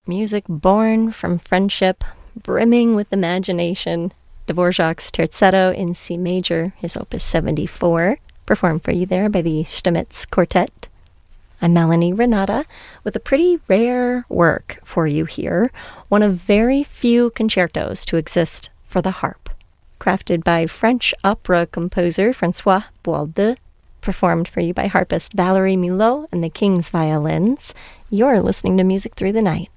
Music born from friendship, brimming with imagination. Dvorak's Terzetto in C major, his opus 74, performed for you there by the Stamitz Quartet. I'm Melanie Renata with a pretty rare work for you here, one of very few concertos to exist for the harp. Crafted by French opera composer François Boisdeu, performed for you by harpist Valerie Milot and the King's Violins. You're listening to Music Through the Night.